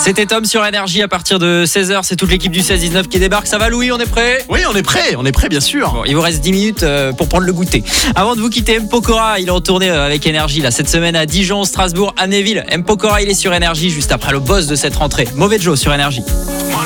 C'était Tom sur Énergie à partir de 16h. C'est toute l'équipe du 16-19 qui débarque. Ça va Louis, on est prêt? Oui, on est prêt bien sûr. Bon, il vous reste 10 minutes pour prendre le goûter. Avant de vous quitter, M. Pokora, il est en tournée avec Énergie là, cette semaine à Dijon, Strasbourg, Amnéville. M. Pokora, il est sur Énergie juste après le boss de cette rentrée. Mauvais Joe sur Énergie.